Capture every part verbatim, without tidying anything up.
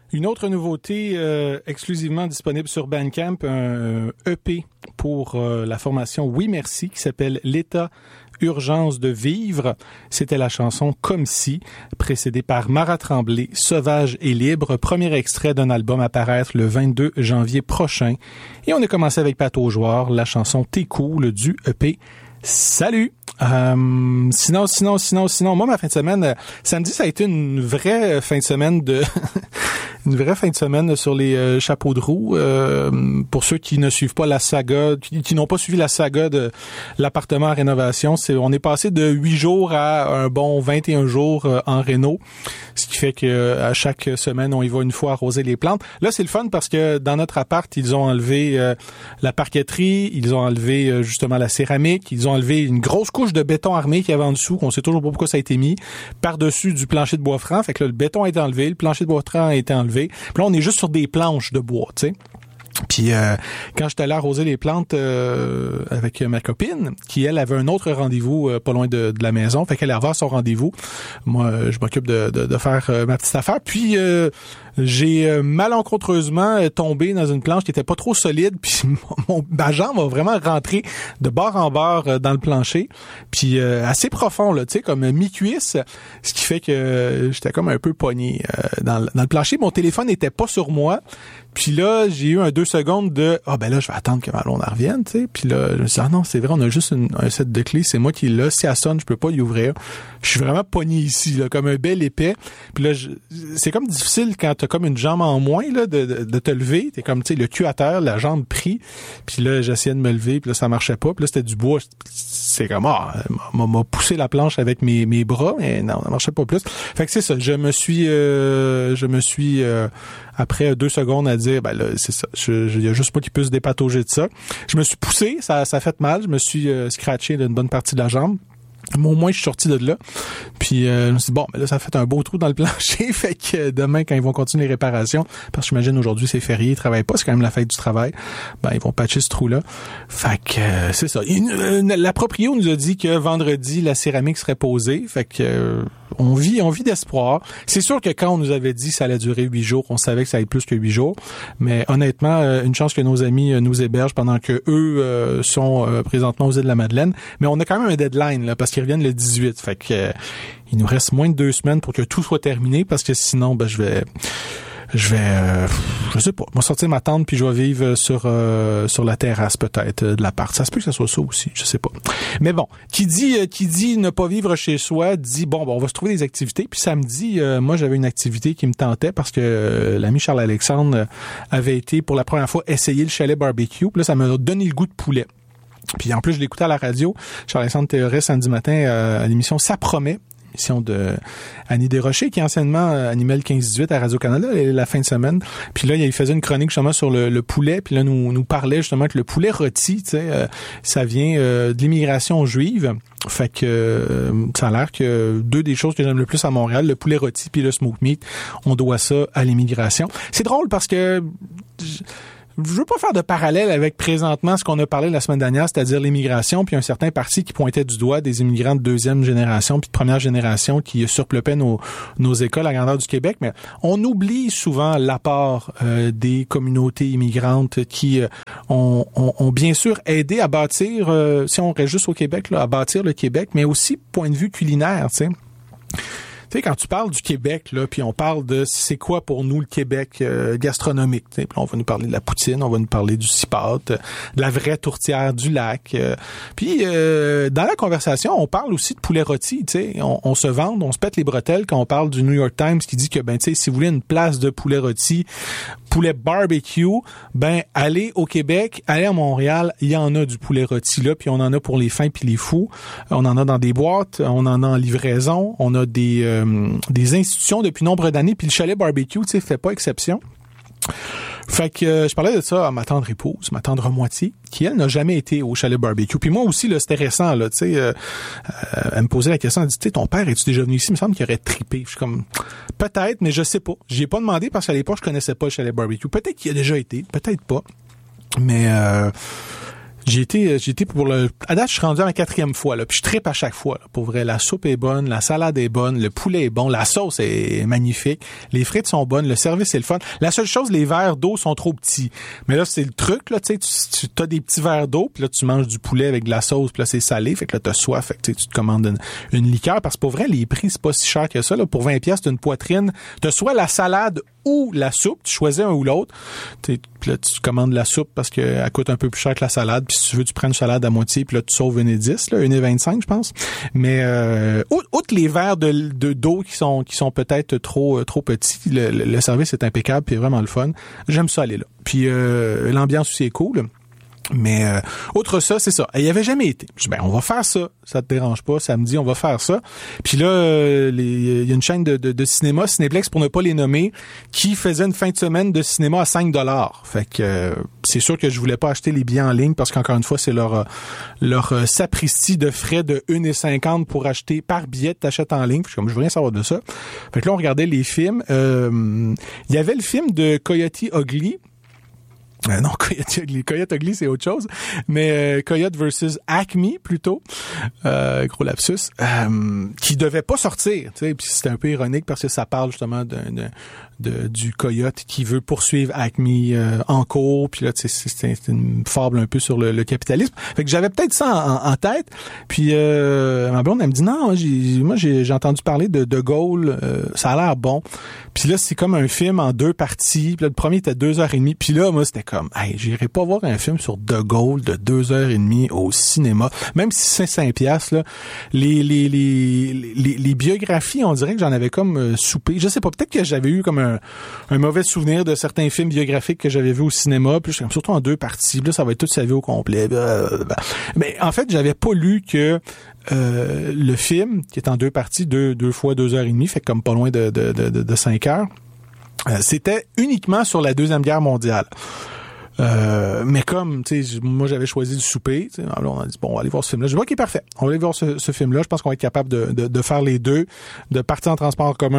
Une autre nouveauté euh, exclusivement disponible sur Bandcamp, un E P pour euh, la formation Oui Merci qui s'appelle L'état urgence de vivre. C'était la chanson Comme si, précédée par Mara Tremblay, Sauvage et libre, premier extrait d'un album à paraître le vingt-deux janvier prochain. Et on a commencé avec Pat Aujoire, la chanson T'es cool du E P. Salut! Euh, sinon, sinon, sinon, sinon, moi, ma fin de semaine, samedi, ça a été une vraie fin de semaine de, une vraie fin de semaine sur les euh, chapeaux de roue. Euh, pour ceux qui ne suivent pas la saga, qui, qui n'ont pas suivi la saga de l'appartement en rénovation, c'est, on est passé de huit jours à un bon vingt et un jours euh, en réno. Ce qui fait que euh, à chaque semaine, on y va une fois arroser les plantes. Là, c'est le fun parce que dans notre appart, ils ont enlevé euh, la parqueterie, ils ont enlevé euh, justement la céramique, ils ont enlevé une grosse couche de béton armé qu'il y avait en dessous, qu'on sait toujours pas pourquoi ça a été mis, par-dessus du plancher de bois franc. Fait que là, le béton a été enlevé, le plancher de bois franc a été enlevé. Puis là, on est juste sur des planches de bois, tu sais. Puis euh, quand j'étais allé arroser les plantes euh, avec ma copine, qui elle avait un autre rendez-vous euh, pas loin de, de la maison, fait qu'elle allait avoir son rendez-vous. Moi, euh, je m'occupe de, de, de faire euh, ma petite affaire. Puis euh, j'ai euh, malencontreusement euh, tombé dans une planche qui était pas trop solide, puis mon, ma jambe a vraiment rentré de bord en bord euh, dans le plancher, puis euh, assez profond là, tu sais, comme mi-cuisse, ce qui fait que euh, j'étais comme un peu pogné euh, dans, dans le plancher. Mon téléphone n'était pas sur moi. Puis là, j'ai eu un deux secondes de « Ah, ben là, je vais attendre que ma blonde revienne, tu sais. » Puis là, je me suis dit « Ah non, c'est vrai, on a juste une, un set de clés, c'est moi qui l'a. Si elle sonne, je peux pas y ouvrir. » Je suis vraiment pogné ici, là, comme un bel épais. Puis là, je, c'est comme difficile quand t'as comme une jambe en moins, là, de, de, de te lever. T'es comme, tu sais, le cul à terre, la jambe pris. Puis là, j'essayais de me lever, puis là, ça marchait pas. Puis là, c'était du bois. C'est comme, ah, m'a, m'a poussé la planche avec mes, mes bras, mais non, ça marchait pas plus. Fait que c'est ça, je me suis, euh, je me suis... Euh, après deux secondes à dire, ben là, c'est ça, il y a juste pas qui puisse dépatauger de ça. Je me suis poussé, ça, ça a fait mal, je me suis euh, scratché d'une bonne partie de la jambe. Mais au moins, je suis sorti de là. Puis, euh, je me suis dit, bon, ben là, ça fait un beau trou dans le plancher. Fait que demain, quand ils vont continuer les réparations, parce que j'imagine aujourd'hui, c'est férié, ils travaillent pas, c'est quand même la fête du travail, ben, ils vont patcher ce trou-là. Fait que, euh, c'est ça. Il, euh, la proprio nous a dit que vendredi, la céramique serait posée. Fait que, euh, on vit, on vit d'espoir. C'est sûr que quand on nous avait dit que ça allait durer huit jours, on savait que ça allait plus que huit jours. Mais honnêtement, euh, une chance que nos amis euh, nous hébergent pendant que eux euh, sont euh, présentement aux îles de la Madeleine. Mais on a quand même un deadline, là, parce qu'ils reviennent le dix-huit. Fait que euh, il nous reste moins de deux semaines pour que tout soit terminé, parce que sinon, ben je vais, je vais, euh, je sais pas, moi sortir ma tente puis je vais vivre sur euh, sur la terrasse peut-être de l'appart. Ça se peut que ça soit ça aussi, je sais pas. Mais bon, qui dit euh, qui dit ne pas vivre chez soi dit bon, bon on va se trouver des activités. Puis samedi, euh, moi j'avais une activité qui me tentait parce que euh, l'ami Charles Alexandre euh, avait été pour la première fois essayer le chalet barbecue. Puis là, ça m'a donné le goût de poulet. Puis en plus, je l'écoutais à la radio. Charles-Alexandre Théoret, samedi matin, euh, à l'émission Ça promet, émission de Annie Desrochers, qui anciennement euh, animait le quinze dix-huit à Radio-Canada la fin de semaine. Puis là, il faisait une chronique justement sur le, le poulet. Puis là, nous nous parlait justement que le poulet rôti, tu sais, euh, ça vient euh, de l'immigration juive. Fait que euh, ça a l'air que deux des choses que j'aime le plus à Montréal, le poulet rôti puis le smoked meat, on doit ça à l'immigration. C'est drôle parce que... Je, Je veux pas faire de parallèle avec présentement ce qu'on a parlé la semaine dernière, c'est-à-dire l'immigration, puis un certain parti qui pointait du doigt des immigrants de deuxième génération puis de première génération qui surpeuplaient nos, nos écoles à grandeur du Québec. Mais on oublie souvent l'apport euh, des communautés immigrantes qui euh, ont, ont, ont bien sûr aidé à bâtir, euh, si on reste juste au Québec, là, à bâtir le Québec, mais aussi point de vue culinaire, tu sais. Tu sais, quand tu parles du Québec, là, puis on parle de c'est quoi pour nous le Québec euh, gastronomique, tu sais, puis on va nous parler de la poutine, on va nous parler du cipote, de la vraie tourtière du lac. Euh, puis euh, dans la conversation, on parle aussi de poulet rôti, tu sais, on, on se vante, on se pète les bretelles quand on parle du New York Times qui dit que ben tu sais, si vous voulez une place de poulet rôti, poulet barbecue, ben allez au Québec, allez à Montréal, il y en a du poulet rôti là, puis on en a pour les fins puis les fous. On en a dans des boîtes, on en a en livraison, on a des euh, des institutions depuis nombre d'années, puis le chalet barbecue, tu sais, fait pas exception. Fait que euh, je parlais de ça à ma tendre épouse, ma tendre moitié, qui elle n'a jamais été au chalet barbecue. Puis moi aussi là, c'était récent là, tu sais, euh, euh, elle me posait la question, elle dit, tu sais, ton père, es-tu déjà venu ici? Il me semble qu'il aurait trippé. Je suis comme, peut-être, mais je sais pas. J'y ai pas demandé parce qu'à l'époque je connaissais pas le chalet barbecue. Peut-être qu'il a déjà été, peut-être pas. Mais euh, J'ai été, j'ai été pour le, à date, je suis rendu à ma quatrième fois, là, puis je trippe à chaque fois, là. Pour vrai, la soupe est bonne, la salade est bonne, le poulet est bon, la sauce est magnifique, les frites sont bonnes, le service est le fun. La seule chose, les verres d'eau sont trop petits. Mais là, c'est le truc, là, tu sais, tu, tu as des petits verres d'eau, puis là, tu manges du poulet avec de la sauce, puis là, c'est salé, fait que là, t'as soif, fait que tu te commandes une, une liqueur, parce que pour vrai, les prix, c'est pas si cher que ça, là. Pour vingt piastres, t'as une poitrine, t'as soit la salade ou la soupe, tu choisis un ou l'autre. Puis là, tu commandes la soupe parce qu'elle coûte un peu plus cher que la salade. Puis si tu veux, tu prends une salade à moitié, puis là, tu sauves une et dix, là, une et vingt-cinq, je pense. Mais euh, outre les verres de, de d'eau qui sont qui sont peut-être trop trop petits, le, le service est impeccable, puis vraiment le fun. J'aime ça aller là. Puis euh, l'ambiance aussi est cool. Mais euh, autre ça, c'est ça. Il y avait jamais été. Je dis, ben on va faire ça. Ça te dérange pas? Samedi, on va faire ça. Puis là, euh, il y a une chaîne de, de, de cinéma, Cinéplex pour ne pas les nommer, qui faisait une fin de semaine de cinéma à cinq dollars. Fait que euh, c'est sûr que je voulais pas acheter les billets en ligne parce qu'encore une fois, c'est leur leur euh, sapristi de frais de un euro cinquante pour acheter par billet, t'achètes en ligne. Puis je suis comme, je veux rien savoir de ça. Fait que là, on regardait les films. Euh, il y avait le film de Coyote Ugly. Euh, non, Coyote Ugly. Coyote Ugly, c'est autre chose. Mais euh, Coyote versus Acme, plutôt. Euh, gros lapsus. Euh, qui devait pas sortir. Tu sais, puis c'était un peu ironique parce que ça parle justement d'un... d'un De, du coyote qui veut poursuivre Acme euh, en cours, puis là tu sais c'est, c'est une fable un peu sur le, le capitalisme. Fait que j'avais peut-être ça en, en tête. Puis euh, ma blonde elle me dit non, j'ai, moi j'ai, j'ai entendu parler de De Gaulle, euh, ça a l'air bon. Puis là c'est comme un film en deux parties. Puis là le premier était deux heures et demie. Puis là moi c'était comme, hey, j'irai pas voir un film sur De Gaulle de deux heures et demie au cinéma, même si c'est cinq piastres là. Les les les les, les biographies, on dirait que j'en avais comme euh, soupé. Je sais pas, peut-être que j'avais eu comme un Un, un mauvais souvenir de certains films biographiques que j'avais vus au cinéma, puis surtout en deux parties. Là, ça va être toute sa vie au complet. Mais en fait, j'avais pas lu que euh, le film, qui est en deux parties, deux, deux fois deux heures et demie, fait comme pas loin de, de, de, de cinq heures, euh, c'était uniquement sur la Deuxième Guerre mondiale. Euh, mais comme, tu sais, moi j'avais choisi le souper, tu sais, alors on a dit bon, on va aller voir ce film-là. Je dis ok, parfait, on va aller voir ce, ce film-là. Je pense qu'on va être capable de, de, de faire les deux, de partir en transport en commun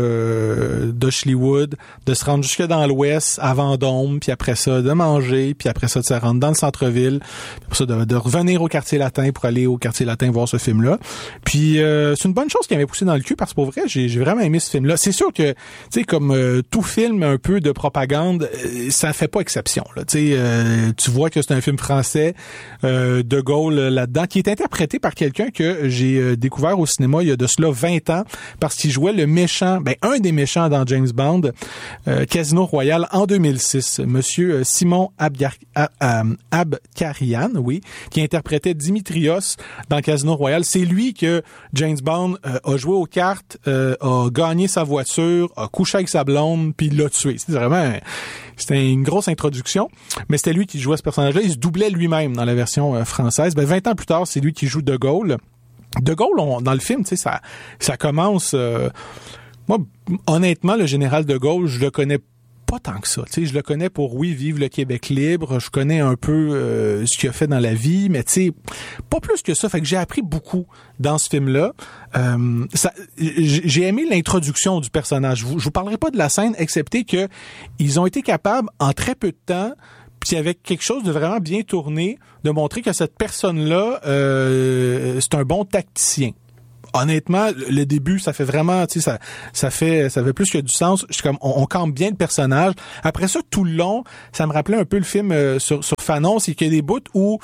euh, d'Oshleywood, de se rendre jusque dans l'Ouest, à Vendôme, puis après ça de manger, puis après ça de se rendre dans le centre-ville, puis après ça de, de revenir au quartier latin pour aller au quartier latin voir ce film-là. Puis euh, c'est une bonne chose qui m'avait poussé dans le cul parce que pour vrai, j'ai, j'ai vraiment aimé ce film-là. C'est sûr que, tu sais, comme euh, tout film un peu de propagande, euh, ça fait pas exception. Tu euh, tu vois que c'est un film français, euh, De Gaulle euh, là-dedans, qui est interprété par quelqu'un que j'ai euh, découvert au cinéma il y a de cela vingt ans, parce qu'il jouait le méchant, ben un des méchants dans James Bond, euh, Casino Royale en deux mille six, Monsieur Simon Abgar- Ab- Abkarian, oui, qui interprétait Dimitrios dans Casino Royale. C'est lui que James Bond euh, a joué aux cartes, euh, a gagné sa voiture, a couché avec sa blonde, puis l'a tué. C'est vraiment... C'était une grosse introduction, mais c'était lui qui jouait ce personnage-là. Il se doublait lui-même dans la version euh, française. Ben, vingt ans plus tard, c'est lui qui joue De Gaulle. De Gaulle, on, dans le film, tu sais, ça, ça commence... Euh, moi, honnêtement, le général De Gaulle, je le connais pas tant que ça. Tu sais, je le connais pour, oui, vivre le Québec libre. Je connais un peu euh, ce qu'il a fait dans la vie, mais tu sais, pas plus que ça. Fait que j'ai appris beaucoup dans ce film-là. Euh, ça, j'ai aimé l'introduction du personnage. Je vous, je vous parlerai pas de la scène, excepté que ils ont été capables, en très peu de temps, puis avec quelque chose de vraiment bien tourné, de montrer que cette personne-là, euh, c'est un bon tacticien. Honnêtement, le début, ça fait vraiment, tu sais, ça, ça fait, ça fait plus que du sens. Je suis comme, on, on campe bien le personnage. Après ça, tout le long, ça me rappelait un peu le film euh, sur, sur Fanon, c'est qu'il y a des bouts où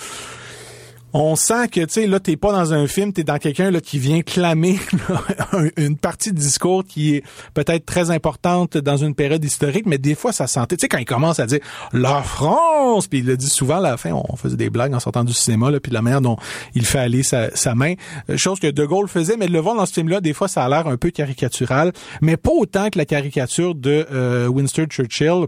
on sent que, tu sais, là, t'es pas dans un film, t'es dans quelqu'un, là, qui vient clamer là, une partie du discours qui est peut-être très importante dans une période historique, mais des fois, ça sentait, tu sais, quand il commence à dire « La France », puis il le dit souvent, à la fin, on faisait des blagues en sortant du cinéma, là, puis la manière dont il fait aller sa, sa main, chose que De Gaulle faisait, mais de le voir dans ce film-là, des fois, ça a l'air un peu caricatural, mais pas autant que la caricature de euh, Winston Churchill.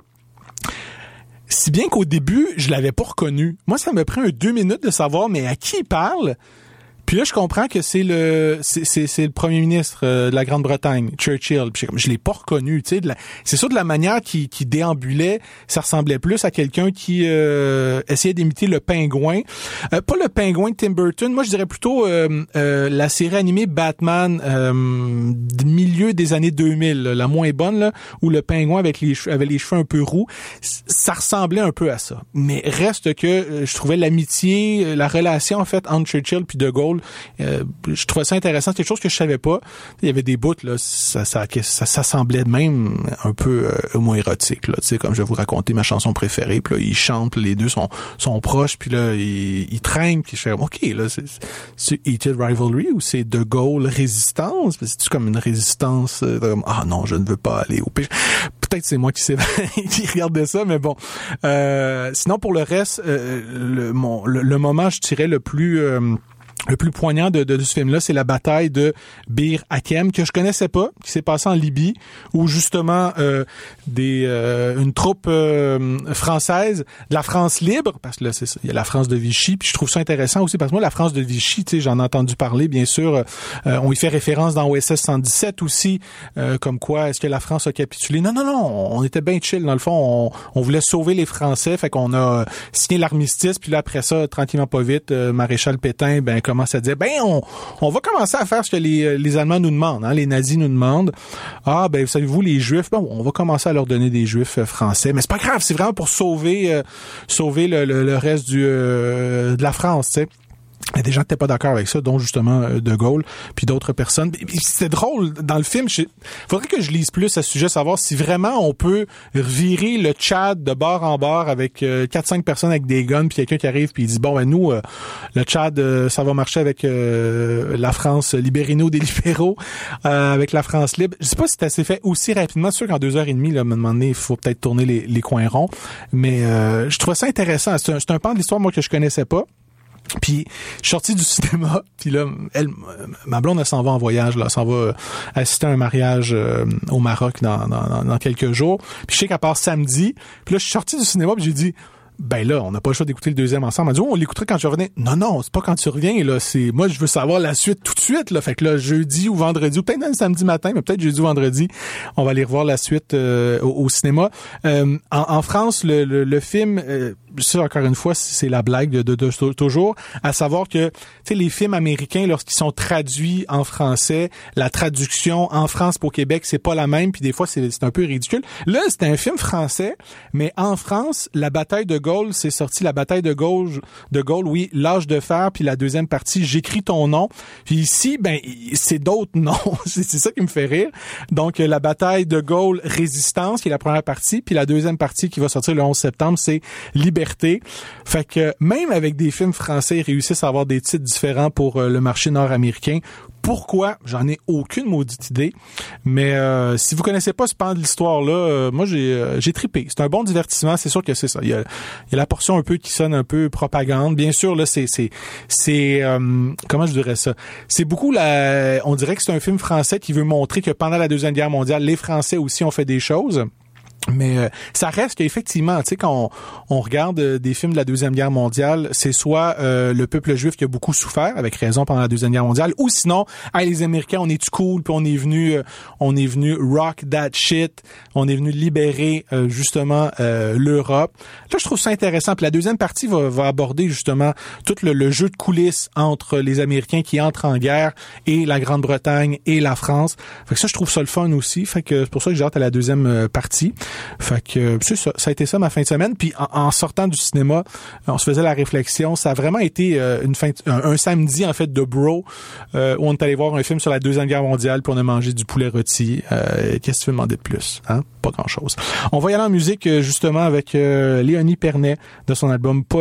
Si bien qu'au début, je l'avais pas reconnu. Moi, ça me prend un deux minutes de savoir, mais à qui il parle? Puis là, je comprends que c'est le c'est c'est, c'est le premier ministre euh, de la Grande-Bretagne, Churchill. Puis je, je l'ai pas reconnu, tu sais. De la, c'est sûr de la manière qu'il qui déambulait, ça ressemblait plus à quelqu'un qui euh, essayait d'imiter le pingouin. Euh, pas le pingouin de Tim Burton. Moi, je dirais plutôt euh, euh, la série animée Batman euh, du milieu des années deux mille, là, la moins bonne, là, où le pingouin avec les avait les cheveux un peu roux. Ça ressemblait un peu à ça. Mais reste que euh, je trouvais l'amitié, la relation en fait entre Churchill puis De Gaulle, euh, je trouvais ça intéressant. C'est quelque chose que je savais pas. Il y avait des bouts là, ça ça ça, ça semblait même un peu euh, homo-érotique là. Tu sais, comme je vais vous raconter ma chanson préférée. Puis là, ils chantent, les deux sont sont proches. Puis là, ils, ils traînent. Puis je suis ok là, c'est, c'est Heated Rivalry ou c'est De Gaulle résistance. C'est comme une résistance. Euh, comme, ah non, je ne veux pas aller au péché. Peut-être c'est moi qui sais qui regardais ça, mais bon. Euh, sinon pour le reste, euh, le, mon, le, le moment, je dirais le plus euh, le plus poignant de, de, de ce film-là, c'est la bataille de Bir Hakeim, que je connaissais pas, qui s'est passée en Libye, où justement euh, des euh, une troupe euh, française de la France libre, parce que là c'est ça, il y a la France de Vichy, puis je trouve ça intéressant aussi parce que moi la France de Vichy, tu sais, j'en ai entendu parler, bien sûr, euh, on y fait référence dans O S S cent dix-sept aussi, euh, comme quoi est-ce que la France a capitulé. Non, non, non, on était bien chill dans le fond, on, on voulait sauver les Français, fait qu'on a signé l'armistice, puis là après ça, tranquillement pas vite, euh, Maréchal Pétain, ben commence à dire, ben on, on va commencer à faire ce que les, les Allemands nous demandent, hein, les nazis nous demandent. Ah, ben savez-vous, les Juifs, bon, on va commencer à leur donner des Juifs euh, français, mais c'est pas grave, c'est vraiment pour sauver euh, sauver le, le, le reste du euh, de la France, tu sais. Il y a des gens qui n'étaient pas d'accord avec ça, dont justement De Gaulle, puis d'autres personnes. C'était drôle, dans le film, il faudrait que je lise plus à ce sujet, savoir si vraiment on peut virer le Tchad de bord en bord avec euh, quatre cinq personnes avec des guns, puis quelqu'un qui arrive puis il dit, bon, ben nous, euh, le Tchad, euh, ça va marcher avec euh, la France, libérez-nous des libéraux, euh, avec la France libre. Je sais pas si ça s'est fait aussi rapidement. C'est sûr qu'en deux heures et demie, là, à un moment donné, il faut peut-être tourner les, les coins ronds, mais euh, je trouvais ça intéressant. C'est un, c'est un pan de l'histoire, moi, que je connaissais pas. Puis je suis sorti du cinéma, puis là, elle, ma blonde, elle s'en va en voyage, là, elle s'en va assister à un mariage euh, au Maroc dans, dans, dans quelques jours. Puis je sais qu'à part samedi, puis là, je suis sorti du cinéma, puis j'ai dit, ben là, on n'a pas le choix d'écouter le deuxième ensemble. Elle m'a dit, oh, on l'écouterait quand je revenais. Non, non, c'est pas quand tu reviens, là. C'est, moi, je veux savoir la suite tout de suite, là. Fait que là, jeudi ou vendredi, ou peut-être même samedi matin, mais peut-être jeudi ou vendredi, on va aller revoir la suite euh, au, au cinéma. Euh, en, en France, le, le, le film, euh, ça, encore une fois, c'est la blague de, de, de, de toujours, à savoir que, tu sais, les films américains, lorsqu'ils sont traduits en français, la traduction en France pour Québec, c'est pas la même, puis des fois, c'est, c'est un peu ridicule. Là, c'était un film français, mais en France, la bataille de Gaulle, c'est sorti, la bataille de Gaulle, de Gaulle, oui, l'âge de fer, puis la deuxième partie, j'écris ton nom. Puis ici, ben, c'est d'autres noms. c'est, c'est ça qui me fait rire. Donc, la bataille de Gaulle, résistance, qui est la première partie, puis la deuxième partie qui va sortir le onze septembre, c'est liberté. Fait que même avec des films français, ils réussissent à avoir des titres différents pour euh, le marché nord-américain. Pourquoi? J'en ai aucune maudite idée. Mais euh, si vous connaissez pas ce pan de l'histoire-là, euh, moi, j'ai euh, j'ai trippé. C'est un bon divertissement. C'est sûr que c'est ça. Il y a, il y a la portion un peu qui sonne un peu propagande. Bien sûr, là, c'est... c'est, c'est euh, comment je dirais ça? C'est beaucoup la... On dirait que c'est un film français qui veut montrer que pendant la Deuxième Guerre mondiale, les Français aussi ont fait des choses. Mais euh, ça reste qu'effectivement, tu sais, quand on, on regarde euh, des films de la Deuxième Guerre mondiale, c'est soit euh, le peuple juif qui a beaucoup souffert, avec raison, pendant la Deuxième Guerre mondiale, ou sinon, hey, les Américains, on est cool, puis on est venu, euh, on est venu rock that shit, on est venu libérer euh, justement euh, l'Europe. Là, je trouve ça intéressant. Puis la deuxième partie va, va aborder justement tout le, le jeu de coulisses entre les Américains qui entrent en guerre et la Grande-Bretagne et la France. Fait que ça, je trouve ça le fun aussi. Fait que c'est pour ça que j'ai hâte à la deuxième euh, partie. Fait que c'est ça, ça a été ça ma fin de semaine. Puis en, en sortant du cinéma, on se faisait la réflexion. Ça a vraiment été euh, une fin, un, un samedi en fait de bro euh, où on est allé voir un film sur la Deuxième Guerre mondiale puis on a mangé du poulet rôti. Euh, qu'est-ce que tu veux demander de plus, hein? Pas grand-chose. On va y aller en musique justement avec euh, Léonie Pernet de son album Pas